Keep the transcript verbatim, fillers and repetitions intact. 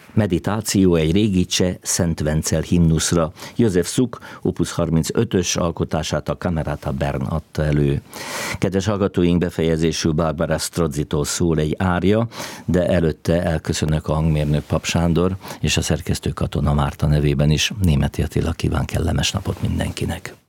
Meditáció egy régi cseh Szent Vencel himnuszra. József Suk opus harmincötös alkotását a Camerata Bern adta elő. Kedves hallgatóink, befejezésül Barbara Strozzitól szól egy árja, de előtte elköszönök a hangmérnök Pap Sándor és a szerkesztő Katona Márta nevében is. Németi Attila kíván kellemes napot mindenkinek.